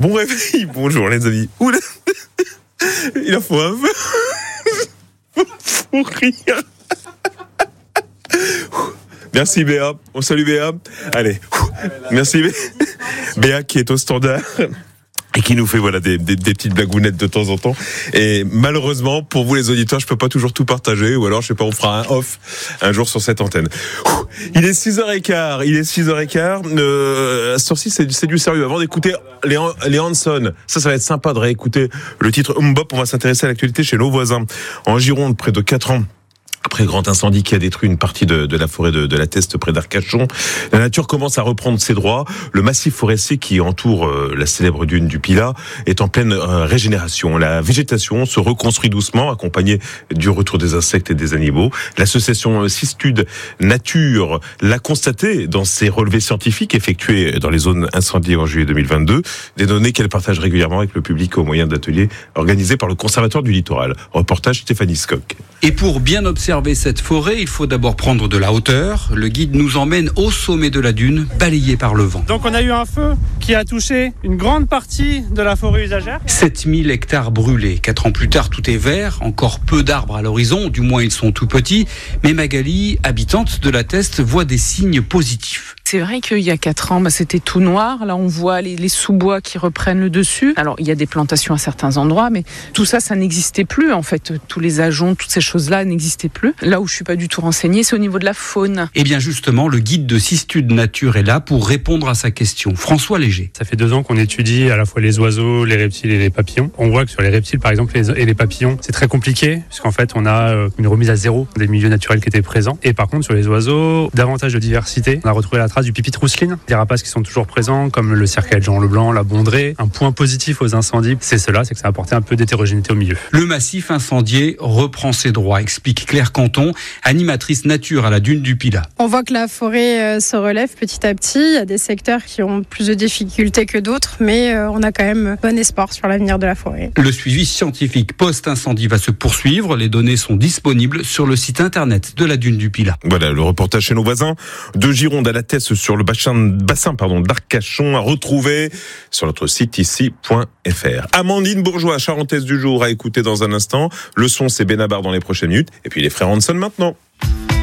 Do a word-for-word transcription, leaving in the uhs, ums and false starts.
bon réveil, bonjour les amis. Oula, il en faut un peu pour rire. Merci Béa, on salue Béa. Allez, merci Béa. Béa qui est au standard et qui nous fait voilà des, des, des petites blagounettes de temps en temps. Et malheureusement, pour vous les auditeurs, je peux pas toujours tout partager, ou alors je sais pas, on fera un off un jour sur cette antenne. Il est six heures quinze, il est six heures quinze. Euh, Sur-ci, c'est, c'est du sérieux. Avant d'écouter les, les Hanson, ça, ça va être sympa de réécouter le titre Mbop. On va s'intéresser à l'actualité chez nos voisins. En Gironde, près de quatre ans. Après le grand incendie qui a détruit une partie de, de la forêt de, de la Teste près d'Arcachon, la nature commence à reprendre ses droits. Le massif forestier qui entoure euh, la célèbre dune du Pilat est en pleine euh, régénération. La végétation se reconstruit doucement, accompagnée du retour des insectes et des animaux. L'association Cistude Nature l'a constaté dans ses relevés scientifiques effectués dans les zones incendiées en juillet deux mille vingt-deux, des données qu'elle partage régulièrement avec le public au moyen d'ateliers organisés par le Conservatoire du Littoral. Reportage Stéphanie Skock. Et pour bien observer cette forêt, il faut d'abord prendre de la hauteur. Le guide nous emmène au sommet de la dune, balayé par le vent. Donc on a eu un feu qui a touché une grande partie de la forêt usagère. sept mille hectares brûlés. Quatre ans plus tard, tout est vert. Encore peu d'arbres à l'horizon, du moins ils sont tout petits. Mais Magali, habitante de la Teste, voit des signes positifs. C'est vrai qu'il y a quatre ans, bah, c'était tout noir. Là, on voit les, les sous-bois qui reprennent le dessus. Alors, il y a des plantations à certains endroits, mais tout ça, ça n'existait plus. En fait, tous les ajoncs, toutes ces choses-là n'existaient plus. Là où je suis pas du tout renseignée, c'est au niveau de la faune. Et bien justement, le guide de Cistude Nature est là pour répondre à sa question. François Léger. Ça fait deux ans qu'on étudie à la fois les oiseaux, les reptiles et les papillons. On voit que sur les reptiles, par exemple, les, et les papillons, c'est très compliqué, puisqu'en fait, on a une remise à zéro des milieux naturels qui étaient présents. Et par contre, sur les oiseaux, davantage de diversité. On a retrouvé la trace du pipit de rousseline, des rapaces qui sont toujours présents, comme le cercueil de Jean Leblanc, la bondrée. Un point positif aux incendies, c'est cela, c'est que ça a apporté un peu d'hétérogénéité au milieu. Le massif incendié reprend ses droits, explique Claire Canton, animatrice nature à la dune du Pilat. On voit que la forêt se relève petit à petit. Il y a des secteurs qui ont plus de difficultés que d'autres, mais on a quand même bon espoir sur l'avenir de la forêt. Le suivi scientifique post-incendie va se poursuivre. Les données sont disponibles sur le site internet de la dune du Pilat. Voilà, le reportage chez nos voisins de Gironde à la Teste sur le bassin, bassin pardon, d'Arcachon à retrouver sur notre site ici point f r. Amandine Bourgeois, charentaise du jour, à écouter dans un instant. Le son, c'est Benabar dans les prochaines minutes. Et puis les frères Hanson maintenant.